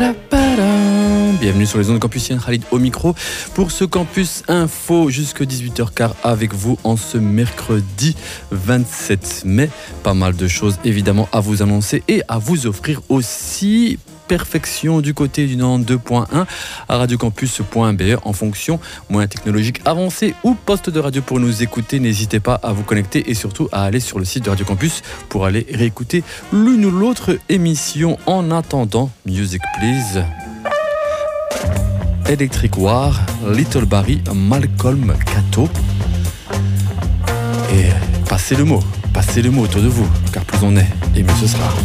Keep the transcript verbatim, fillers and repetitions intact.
Bienvenue sur les ondes campusiennes, Khalid au micro pour ce Campus Info jusqu'à dix-huit heures quinze avec vous en ce mercredi vingt-sept mai. Pas mal de choses évidemment à vous annoncer et à vous offrir aussi. Perfection du côté du Nantes deux point un à radiocampus point b e en fonction moyens technologiques avancés ou poste de radio pour nous écouter. N'hésitez pas à vous connecter et surtout à aller sur le site de Radio Campus pour aller réécouter l'une ou l'autre émission. En attendant, Music Please, Electric War, Little Barry, Malcolm Cato. Et passez le mot, passez le mot autour de vous, car plus on est, et mieux ce sera.